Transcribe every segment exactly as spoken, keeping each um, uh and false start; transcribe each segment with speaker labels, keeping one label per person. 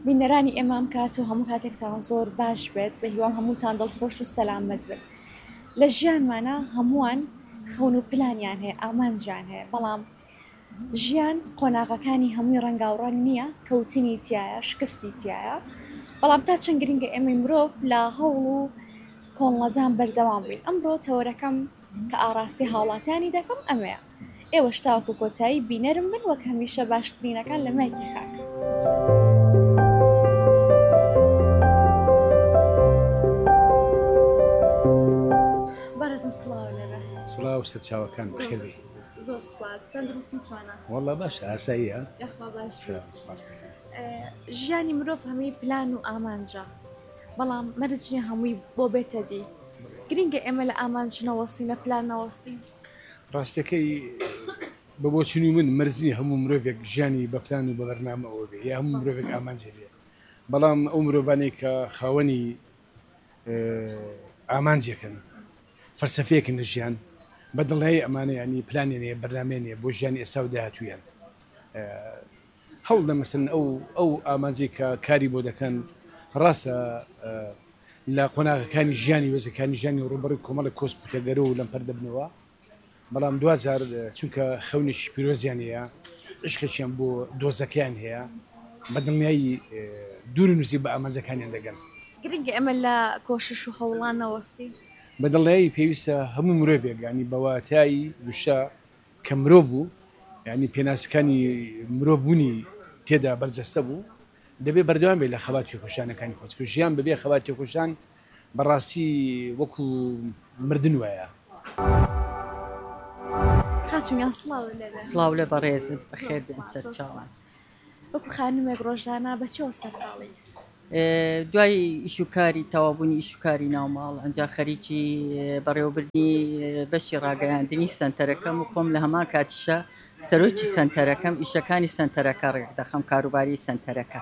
Speaker 1: بینەرانی ئێمام کات و هەموو کاتێکتان زۆر باش بێت بە هیوام هەمووتان دڵخۆش و سەلامەت بن. لە ژیانمانە هەمووان خەون و پلانیان هەیە، ئامانجیان هەیە، بەڵام ژیان قۆناغەکانی هەمووی ڕەنگا و ڕەنگ نییە، کەوتنی تایە، شکستی تایە، بەڵام تا چەند گرنگە ئێمەی مرۆڤ لە هەوڵ و کۆڵنەدان بەردەوام بین. ئەمڕۆ تەوەرەکەم کە ئاراستی هاوڵاتیانی دەکەم ئەمەیە. ئێوەش تاوەکو کۆتایی بینەرم بن وەک هەمیشە باشترینەکان لە مایکی خاک. بەرزم سڵاو لەبە
Speaker 2: سڵاو سەرچاوەکان بەخێری
Speaker 1: زۆر سپاس تەندروستی سوانە
Speaker 2: وەڵڵا باش ئاساییە
Speaker 1: یاخوا باش.
Speaker 2: سپاس دەکەم.
Speaker 1: ژیانی مرۆڤ هەمووی پلان و ئامانجە، بەڵام مەرجنی هەمووی بۆ بێتە دی. گرنگە ئێمە لە ئامانج نەوەستین لە پلان نەوەستین.
Speaker 2: ڕاستەکەی بە بۆچنی من مەرزی هەموو مرۆڤێک ژیانی بە پلان و بە بەرنامەوە بێ یا هەموو مرۆڤێک ئامانجێ بێ، بەڵام ئەو مرۆڤانەی کە خاوەنی ئامانجێکن فەرسەفەیەکن لە ژیان بەدڵایی ئەمانە ینی پلانێنێ بەرنامێنێ بۆ ژیانی ئێستا و داهاتوویان هەوڵ دەمەسن ئەو ئەو ئامانجی کە کاری بۆ دەکەن ڕاستە لە قۆناغەکانی ژیانی وێزەکانی ژیانی ڕوبەر کۆمەڵە کۆسپوتەگەرە و لەم پەر دەبنەوە، بەڵام دوزار چونکە خەونێکی پیرۆزیان هەیە، عشقێکیان بۆ دۆزەکەیان هەیە، بەدڵنیایی دوور نووسی بە ئامانجەکانیان دەگەن.
Speaker 1: گرنگە ئەمە لە کۆشش و هەوڵان نەوەستی.
Speaker 2: بەدڵنیایی پێویستە هەموو مرۆڤێک ینی بەواتایی وشە کە مرۆڤ بوو، ینی پێناسەکانی مرۆڤبوونی تێدا بەرجەستە بوو، دەبێت بەردەوام بێت لە خەواتی خۆشانەکانی خۆچکە ژیان بەبێ خەواتی خۆشان بەڕاستی وەکو مردن وایە.
Speaker 1: خاتونیان سڵاو
Speaker 3: سڵاو لە بەڕێزت بەخێر بن سەرچاوان.
Speaker 1: وەکو خانومێک ڕۆژانە بەچەوە سەرقاڵی
Speaker 3: دوای ئیشوکاری تەوابوونی ئیشوکاری ناوماڵ ئەنجا خەریکی بەڕێوەبردنی بەشی ڕاگەیاندنی سنتەرەکەم و خۆم لە هەمان کاتیشە سەرۆکی سنتەرەکەم ئیشەکانی سنتەرەکە ڕێک دەخەم کاروباری سنتەرەکە.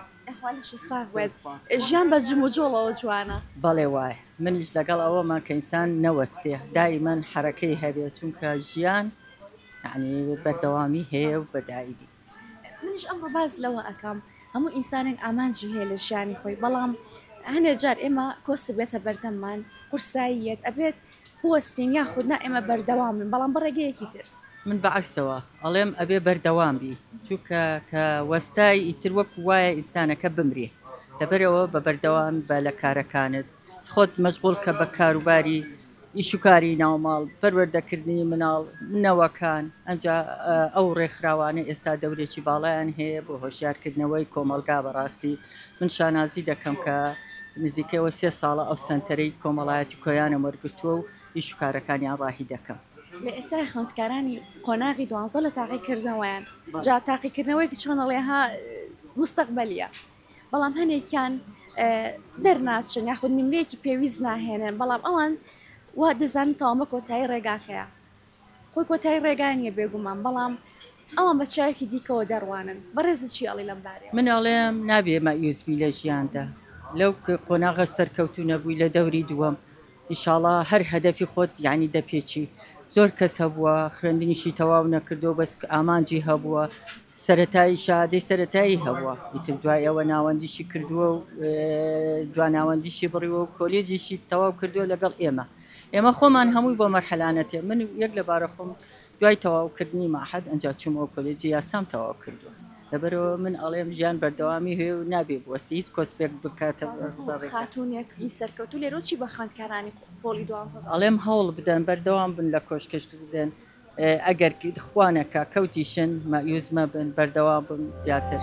Speaker 1: ژیان بە جم و جۆڵەوە جوانە.
Speaker 3: بەڵێ وایە منیش لەگەڵ ئەوەمان کە ئینسان نەوەستێ دایمەن حرەکەی هەبێت چونکە ژیان یعنی بەردەوامی هەیە و بەدایبی.
Speaker 1: منیش ئەمڕۆ باز لەوە ئەەکەم هەموو ئینسانێک ئامانجی هەیە لە ژیانی خۆی، بەڵام هەندێک جار ئێمە کۆسی بێتە بەردەممان قورساییەت ئەبێت بوەستین یاخود نا ئێمە بەردەوام بن، بەڵام بەڕێگەیەکی تر
Speaker 3: من بەعکسەوە ئەڵێم ئەبێ بەردەوام بی چونکە کە وەستای ئیتر وەک وایە ئینسانەکە بمرێ لەبەرەوە بە بەردەوام بە لە کارەکانت خۆت مەشغوڵ کە بە کاروباری ئیشوکاری ناوماڵ پەروەردەکردنی مناڵ منەوەکان ئەنجا ئەو ڕێکخراوانە ئێستا دەورێکی باڵیان هەیە بۆ هۆشیارکردنەوەی کۆمەلگا بەڕاستی من شانازی دەکەم کە نزیکەوە سێ ساڵە ئەو سنتەرەی کۆمەڵایەتی کۆیانە وەرگرتووە و ئیشوکارەکانیان ڕاهی دەکەم.
Speaker 1: لە ئێستای خوێندکارانی قۆناغی دوانزە لە تاقیکردنەوەیان جا تاقیکردنەوەیکە چۆنەڵێها مستەقبەلیە، بەڵام هەنێکیان دەرناچن یاخود نیمرەیەکی پێویست ناهێنن، بەڵام ئەوان وا دەزانن تاوامە کۆتایی ڕێگاکەیە خۆی کۆتایی ڕێگانیە بێگومان، بەڵام ئەوان بە چاوێکی دیکەوە دەڕوانن. بەڕێزە چی ئەڵی لەم بارێ؟
Speaker 3: من ئەڵێم نابێ مەیوزبی لە ژیاندا لەو قۆناغە سەرکەوتو نەبووی لە دەوری دووەم ئینشاڵڵا هەر هەدەفی خۆت یعنی دەپێچی. زۆر کەس هەبووە خوێندنیشی تەواو نەکردو بەس ئامانجی هەبووە سەرەتایی شادەی سەرەتایی هەبووە ئیتر دوای ئەوە ناوەندیشی کردووە و دوا ناوەندیشی بڕیوە و کۆلێجیشی تەواو کردووە لەگەڵ ئێمە ئێمە خۆمان هەمووی بۆ مەرحەلانەتێ من یەک لەبارە خۆم دوای تەواوکردنی ماحەد ئەنجا چوومەوە کۆلێجی یاسام تەواو کردووە. لەبەرەوە من ئەڵێم ژیان بەردەوامی هەیە و نابێ بوەستی هیچ کۆسپێک بکاتە
Speaker 1: خاتونێکی سەرکەوتو لێرۆ چی بە خوێندکارانی پۆلی دوانزە
Speaker 3: ئەڵێم هەوڵ بدەن بەردەوام بن لە کۆشکەشکردن ئەگەر خوانەکە کەوتیشن مەیوزمە بن بەردەوام بن زیاتر.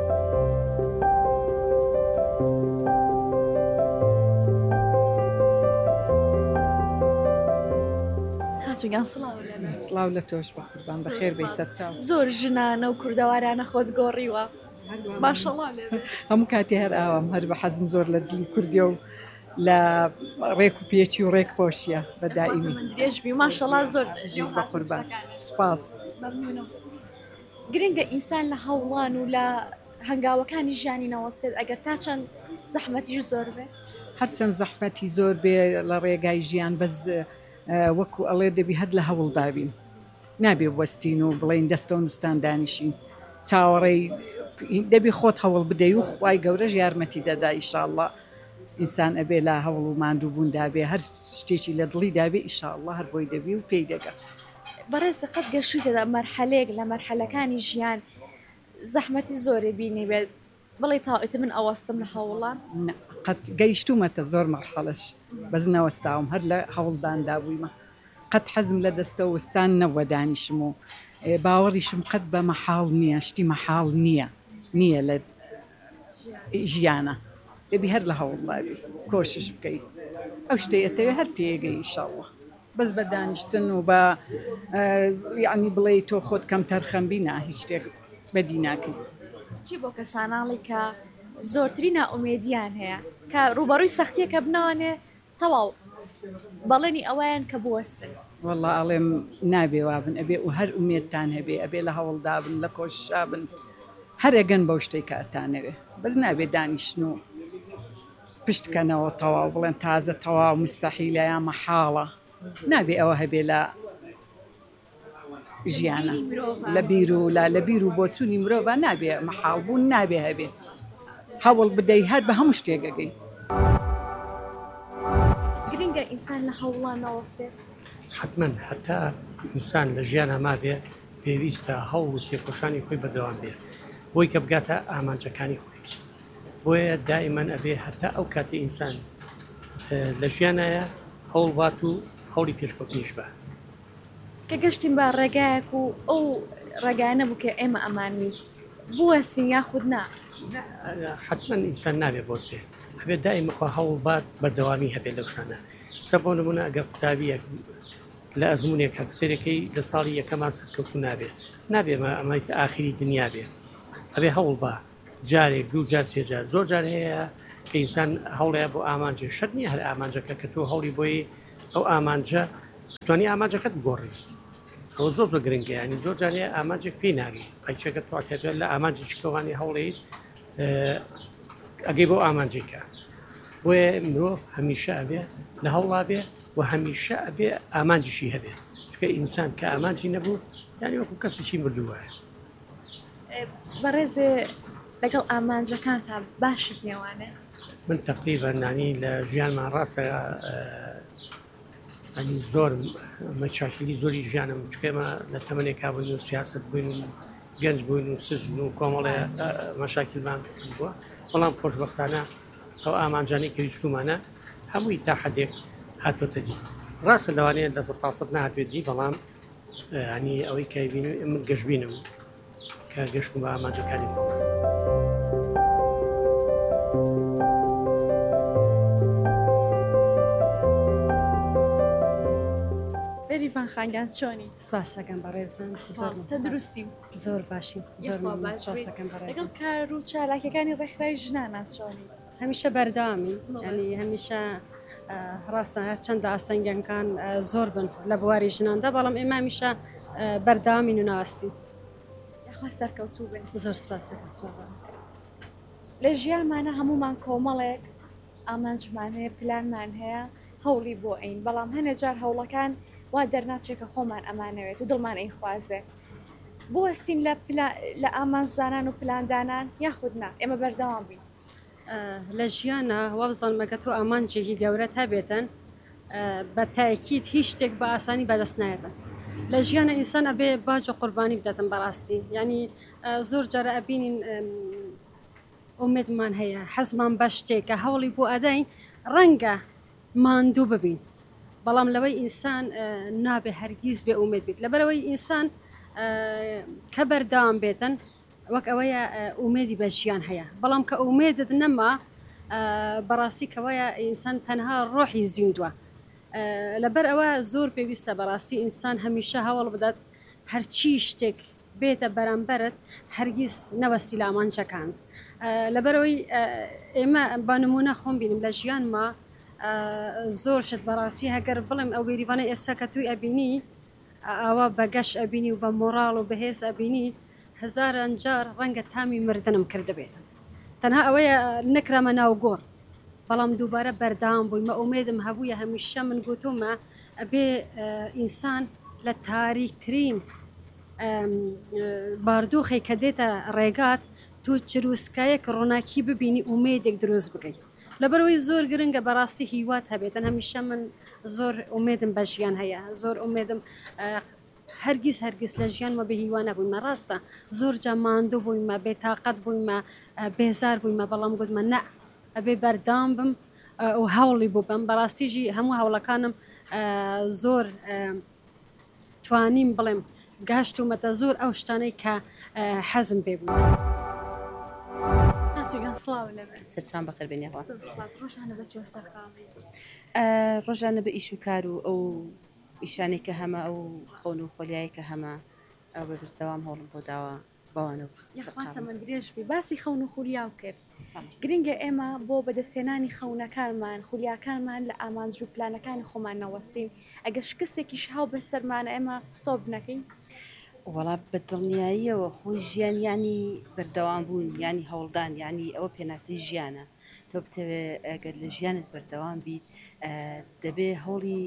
Speaker 4: سڵاو لە تۆش بە قوربان بەخێر بێ سەرچاو.
Speaker 1: زۆر ژنانە و کوردەوارانە خۆت گۆڕیوە ماشەڵڵا
Speaker 4: هەموو کاتی هەر ئاوام هەر بە حەزم زۆر لە جلی کوردیە و لە ڕێک و پێچی و ڕێک پۆشیە بەدائیمی
Speaker 1: درێژبی ماشەڵڵا زۆر
Speaker 4: بە قوربان سپاس.
Speaker 1: گرنگە ئینسان لە هەوڵان و لە هەنگاوەکانی ژیانی نەوەستێت ئەگەر تا چەند زەحمەتیش زۆر بێت
Speaker 4: هەرچەند زەحمەتی زۆر بێ لە ڕێگای ژیان بەس وەکو ئەڵێ دەبی هەر لە هەوڵدابین نابێ وەستین و بڵێن دەستە و نووسان دانیشین چاوەڕێی دەبی خۆت هەوڵ بدەی و خوای گەورەش یارمەتی دەدا ئیشاءالله ئینسان ئەبێ لا هەوڵ و ماندوو بوون دابێ هەر شتێکی لە دڵی دابێ ئیشاءالله هەر بۆی دەبی و پێی دەگە
Speaker 1: بەڕێز قەت گەشتیتەدا مەرحەلەیەک لە مەرحەلەکانی ژیان زەحمەتی زۆری بینی بێت بڵێ تاوئیت من ئەوەستم لە هەوڵان
Speaker 4: قەت گەیشتومەتە زۆر مەرحەلەش بەس نەوەستاوم هەر لە هەوڵداندا بوویمە قەت حەزم لە دەستە وستان نەوە دانیشم و باوەڕیشم قەت بە مەحاڵ نییە شتی مەحاڵ نییە نییە لە ژیانە دەبی هەر لە هەوڵدابی کۆشش بکەیت ئەو شتەیەتەوێ هەر پێگەی ئیشاءالله بەس بە دانیشتن و بە یعنی بڵێ تۆ خۆت کەم تەرخەمبی نا هیچ شتێک بەدی ناکەی
Speaker 1: چی بۆ کەساناڵی کە زۆرتری ناومێدیان هەیە کە ڕوبەڕووی سەختیەکە بناوانێ تەواو بەڵێنی ئەویان کە بوەستن
Speaker 4: والله ئەڵێم نابێ وابن ئەبێ و هەر ئومێدتان هەبێ ئەبێ لە هەوڵدابن لە کۆششابن هەر ئەگەن بەو شتێک کە ئەتانەوێ بەس نابێ دانیشتن و پشتکەنەوە تەواو بڵێن تازە تەواو مستەحیلە یا مەحاڵە نابێ ئەوە هەبێ لە ژیانە لە بیر و لا لە بیر و بۆچوونی مرۆڤ نابێ مەحاڵ بوون نابێ هەبێ هەوڵ بدەی هەر بە هەموو شتێگەگەی
Speaker 1: گرنگە ئینسان لە هەوڵان نەوەستێت
Speaker 5: حتمما حتا ئینسان لە ژیان هەما بێ پێویستە هەوڵ و تێکۆشانی خۆی بەردەوام بێ بۆی کە بگاتە ئامانجەکانی خۆی بۆیە دائیمەن ئەبێ هەتا ئەو کاتی ئینسان لە ژیانایە هەوڵ بات و هەوڵی پێشکەوتنیش بە
Speaker 1: کە گەشتین بە ڕێگایەک و ئەو ڕێگایە نەبوو کە ئێمە ئەمانویست بوەستین یاخود نا
Speaker 5: حتمما ئینسان نابێ بۆ سێ ئەبێ دائیمەخوا هەوڵ بات بەردەوامی هەبێت لەو شتانە سە بۆ نمونە ئەگەر قوتابیەک لە ئەزمونێک کەکسێرەکەی لە ساڵی یەکەمان سەرکەوتو نابێت نابێمە ئەمای ئاخری دنیا بێ ئەبێ هەوڵ بە جارێک دوو جار سێجار زۆر جار هەیە کە ئینسان هەوڵەیە بۆ ئامانجێ شەر نییە هەر ئامانجەکە کە تۆ هەوڵی بۆی ئەو ئامانجە توانی ئامانجەکەت بگۆڕی ئەوە زۆر زۆر گرنگە ینی زۆر جارەیە ئامانجێک پێی ناگەی قەیچەکە تواتێتوێت لە ئامانجێکی کەوانی هەوڵیت ئەگەی بۆ ئامانجێکە بۆیە مرۆڤ هەمیشە ئەبێ لە هەوڵا بێ و هەمیشە ئەبێ ئامانجیشی هەبێ چکە ئینسان کە ئامانجی نەبوو یانی وەکو کەسێکی مردووە
Speaker 1: بەڕێزێ لەگەڵ ئامانجەکانتان باشت نێوانێ
Speaker 5: من تقریبا نانی لە ژیانمان ڕاستە ئەنی زۆر مەچاکیلی زۆری ژیانم چکێمە لە تەمەنێکا بووین و سیاست بووین و گەنج بووین و سزن و کۆمەڵێ مەشاکیلمان بووە بەڵام خۆشبەختانە ئەو ئامانجانی کە ویستومانە هەمووی تا حدێک هاتوۆتە دی ڕاستە لەوانەیە لە سەد تا سەد نهاتوێت دی بەڵام ینی ئەوەی کەبین و من گەشتبینم کە گەشتم بە ئامانجەکانی خۆم
Speaker 1: بەریڤان خانگان چۆنی
Speaker 6: سپاسەکەم بەڕێزم زۆر
Speaker 1: تەندروستی
Speaker 6: زۆر باشی زۆر سپاسەکەم بەڕێزم
Speaker 1: لەگەڵ کار و چالاکیەکانی ڕێکخراوی ژنانان چۆنیت
Speaker 6: هەمیشە بەرداوامی ینی هەمیشە ڕاستە هەر چەندە ئاسەنگەکان زۆر بن لە بواری ژناندا بەڵام ئێمە هەمیشە بەرداوامین و ناوەستی
Speaker 1: یاخوا سەرکەوتوو بن
Speaker 6: زۆر سپاسەکەم
Speaker 1: لە ژیانمانە هەمومان کۆمەڵێک ئامانجمان هەیە پلانمان هەیە هەوڵی بۆ ئەین بەڵام هەنێ جار هەوڵەکان وا دەرناچێکە خۆمان ئەمانەوێت و دڵمان ئەی خوازێ بوەستین لە ئامانجدانان و پلاندانان یاخود نا ئێمە بەردەوام بین
Speaker 6: لە ژیانە وا بزانمەکە تۆ ئامانجێکی گەورەت هەبێتن بە تاکید هیچ شتێک بە ئاسانی بەدەست نایەتن لە ژیانە ئینسان ئەبێ باج و قوربانی بدەتن بەڕاستی ینی زۆر جارە ئەبینین ئومێدمان هەیە حەزمان بە شتێکە هەوڵی بۆ ئەدەین ڕەنگە ماندوو ببین بەڵام لەوەی ئینسان نابێ هەرگیز بێ ئومێد بیت لەبەرەوەی ئینسان کە بەردەوام بێتن وەک ئەوەیە ئومێدی بە ژیان هەیە بەڵام کە ئومێدت نەما بەڕاستی کەوەیە ئینسان تەنها ڕۆحی زیندووە لەبەر ئەوە زۆر پێویستە بەڕاستی ئینسان هەمیشە هەوڵ بدات هەرچی شتێک بێتە بەرامبەرت هەرگیز نەوەستی لە ئامانجەکان لەبەرەوەی ئێمە با نمونە خۆم بینم لە ژیانما زۆر شت بەڕاستی هەگەر بڵێم ئەو بێریوانە ئێستا کە توی ئەبینی ئەوە بەگەش ئەبینی و بە مۆراڵ و بەهێز ئەبینی هزاران جار ڕەنگە تامی مردنم کرده بێتن تەنها ئەوەیە نەکرامە ناو گۆڕ بەڵام دووبارە بەردام بوویمە ئومێدم هەبوویە هەمیشە من گوتومە ئەبێ ئینسان لە تاریکترین باردوخی کە دێتە ڕێگات تو چروسکایەک ڕۆناکی ببینی ئومێدێک دروست بکەیت لەبەرەوەی زۆر گرنگە بەڕاستی هیوات هەبێتن هەمیشە من زۆر ئومێدم بە ژیان هەیە زۆر ئومێدم هەرگیز هەرگیز لە ژیانمە بە هیوان نەبوویمە ڕاستە زۆر جا ماندوو بوویمە بێتاقەت بوویمە بێزار بوویمە بەڵام گوتمە نە ئەبێ بەردام بم و هەوڵی بوو بم بەڕاستیژی هەموو هەوڵەکانم زۆر توانیم بڵێم گاشتومەتە زۆر ئەو شتانەی کە حەزم پێ بوو.
Speaker 7: سەرچان بەخێر بێنێەوە
Speaker 1: ڕۆژانە
Speaker 7: بە ئیش و کار و ئەو ئیشانێک کە هەمە ئەو خۆن و خۆلیایی کە هەمە ئەو بەبردەوام هەوڵم بۆ داوە باوانە
Speaker 1: من درێژبی باسی خەون و خولیاو کرد گرنگە ئێمە بۆ بەدەستێنانی خەونەکانمان خولیاکانمان لە ئامانج و پلانەکانی خۆمان نەوەستین ئەگە شکستێکیش هاو بەسەرمانە ئێمە ستۆپ نەکەین
Speaker 7: وەڵا بەدڵنیاییەوە خۆی ژیان ینی بەردەوام بوون ینی هەوڵدان ینی ئەوە پێناسی ژیانە تۆ بتەوێ ئەگەر لە ژیانت بەردەوام بیت دەبێ هەوڵی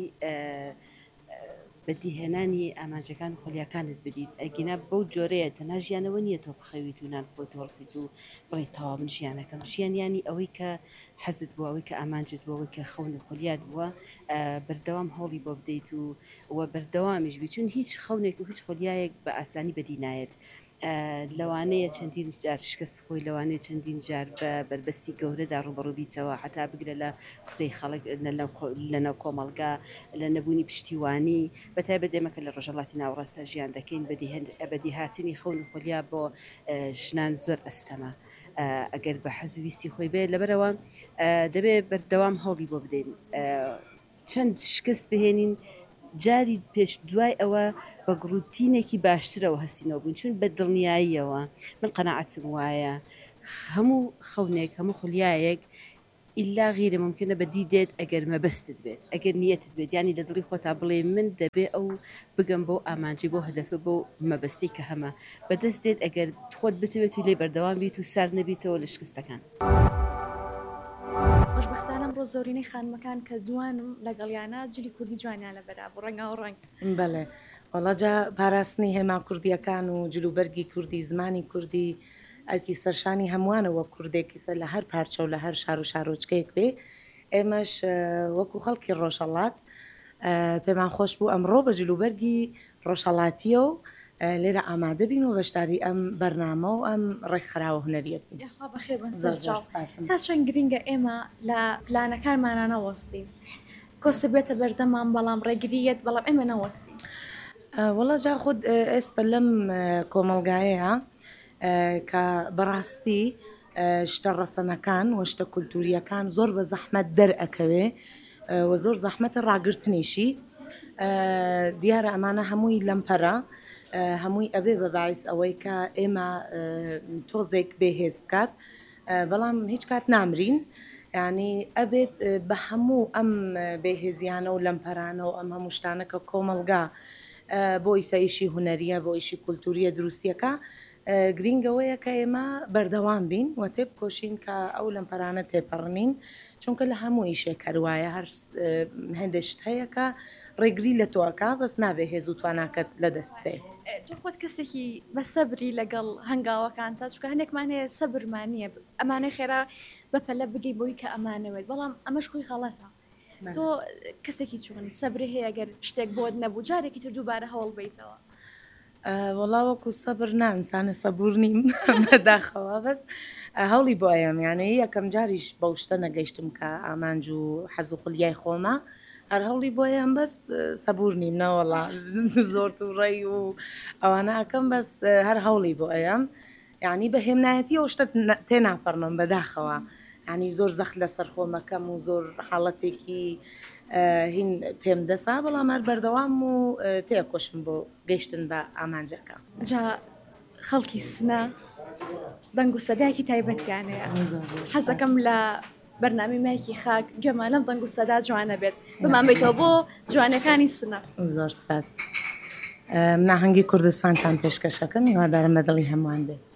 Speaker 7: بەدیهێنانی ئامانجەکان خۆلیاکانت بدیت ئەگینا بەو جۆرەیە تەنها ژیانەوە نییە تۆ بخەویت و نان بۆ تۆڵسیت و بڵێ تەواو من ژیانەکەم ژیان ینی ئەوەی کە حەزت بووە ئەوەی کە ئامانجت بووە ئەوەی کە خەون و خۆلیات بووە بەردەوام هەوڵی بۆ بدەیت و وە بەردەوامیش بی چون هیچ خەونێک و هیچ خۆلیایەک بە ئاسانی بەدی نایەت لەوانەیە چەندین جار شکست خۆی لەوانەیە چەندین جار بە بربەستی گەورەدا ڕوبەڕووبیتەوە حتا بگرە لە قسەی خەڵک لەناو کۆمەڵگا لە نەبوونی پشتیوانی بەتایبەت ئێمەکە لە ڕۆژهەڵاتی ناوەڕاستە ژیان دەکەین بەدی هاتنی خەون و خۆلیا بۆ ژنان زۆر ئەستەمە ئەگەر بە حەزویستی خۆی بێت لەبەرەوە دەبێت بەردەوام هەوڵی بۆ بدەین چەند شکست بهێنین جاری پێش دوای ئەوە بە گڕوتینێکی باشترەوە هەستینەوە بوون چون بە دڵنیاییەوە من قەناعەتم وایە هەموو خەونێک هەموو خولیایەک ئیلا غیرە ممکنە بەدی دێت ئەگەر مەبەستت بێت ئەگەر نیەتت بێت ینی لە دڵی خۆتا بڵێ من دەبێ ئەو بگەم بۆ ئامانجی بۆ هەدەفە بۆ مەبەستی کە هەمە بەدەست دێت ئەگەر خۆت بتوێت و لێ بەردەوام بیت و سار نەبیتەوە لە شکستەکان.
Speaker 1: خۆشبەختانم بۆ زۆرینەی خانمەکان کە جوانم لەگەڵیانە جلی کوردی جوانیان لە بەرا بۆ ڕەنگا و ڕەنگ
Speaker 8: بەڵێ وەڵاجا پاراستنی هێما کوردیەکان و جلوبەرگی کوردی زمانی کوردی ئەرکی سەرشانی هەمووانەوە کوردێکی سەر لە هەر پارچە و لە هەر شار و شارۆچکەیەک بێ ئێمەش وەکو خەڵکی ڕۆژهەڵات پێمان خۆش بوو ئەمڕۆ بە جلوبەرگی ڕۆژهەڵاتیە و لێرە ئامادە بین و بەشداری ئەم بەرنامە و ئەم ڕێکخراوە هونەریەت بین
Speaker 1: تا چەند گرنگە ئێمە لە پلانەکانمانە نەوەستین کۆسە بێتە بەردەمان بەڵام ڕێگریەت بەڵام ئێمە نەوەستین
Speaker 8: وەڵا جا خود ئێستا لەم کۆمەلگایەیە کە بەڕاستی شتە ڕەسەنەکان و شتە کولتوریەکان زۆر بە زەحمەت دەرئەکەوێ و زۆر زەحمەتە ڕاگررتنیشی دیارە ئەمانە هەمووی لەمپەرە هەمووی ئەبێ بە باعیس ئەوەی کە ئێمە تۆزێک بێهێز بکات بەڵام هیچ کات نامرین یعنی ئەبێت بە هەموو ئەم بێهێزیانە و لەمپەرانە و ئەم هەموو شتانەکە کۆمەلگا بۆ ئیسایشی هونەریە بۆ ئیشی کولتوریە دروستیەکە گرنگەوەیە کە ئێمە بەردەوام بین و تێ بکۆشین کە ئەو لەمپەرانە تێپەڕنین چونکە لە هەموو ئیشێک هەروایە هەر هەندێشت هەیە کە ڕێگری لە تۆکە بەس نابێ هێز و تواناکەت لە دەست بێ
Speaker 1: تۆ خۆت کەسێکی بە سەبری لەگەڵ هەنگاوەکان تا چکە هەندێکمان هەیە سەبرمانە ئەمانەی خێرا بەپەلە بگەی بۆی کە ئەمانەوێت بەڵام ئەمەش خۆی غەڵەتە تۆ کەسێکی چوونی سەبری هەیە گەر شتێک بۆت نەبوو جارێکی تر دووبارە هەوڵ بیتەوە
Speaker 8: وەڵاوەکو سەبر نانسانە سەبور نیم بەداخەوە بەس هەوڵی بۆ ئەم یانە یەکەم جاریش بەو شتە نەگەیشتم کە ئامانج و حەز و خولیای خۆمە هەر هەوڵی بۆ ئەم بەس سەبور نیم نەوەڵا زۆر تووڕێی و ئەوانە ئەەکەم بەس هەر هەوڵی بۆ ئەم یعنی بە هێمنایەتی ئەو شتە تێناپەڕنم بەداخەوە ینی زۆر زەخت لەسەر خۆمەکەم و زۆر حاڵەتێکی هین پێم دەسا بەڵام هەر بەردەوام و تێکۆشم بۆ گەیشتن بە ئامانجەکە
Speaker 1: جا خەڵکی سنە دەنگ و سەدایکی تایبەتیانەیە حەزەکەم لە بەرنامی مایکی خاک گوێمان لەم دەنگ و سەدا جوانە بێت بمان بیتەوە بۆ جوانەکانی سنە
Speaker 8: زۆر سپاس مناهەنگی کوردستانتان پێشکەشەکەم هیوادارم بەدڵی هەمووان بێت